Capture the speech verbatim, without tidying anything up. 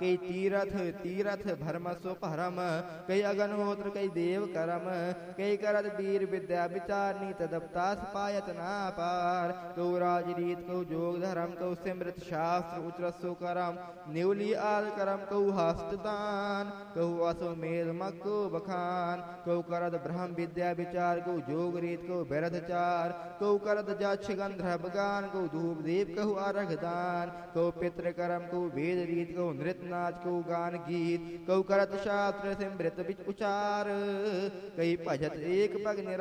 कई तीरथ तीरथ भरम सुपहरम कई अगनहोत्र कई देव करम कई करत वीर विद्या विचारनी तदपतास पायत ना पार कौ राज रीत कौ जोग धर्म कौ सिमृत शास्त्र उचरसो करम न्यूली आल करम कौ हस्तदान कौ अश्वमेध मक्को बखान कौ करत ब्रह्म विद्या विचार कौ जोग रीत कौ भरत चार कौ करत जक्ष गंधर्व गान कौ धूप दीप कहु अर्घ दान कौ पितृ करम कौ वेद रीत कौ नृत्य नाच कौ गान गीत कौ करत शास्त्र सिमृत विच उचार कई भजत एक पग निरा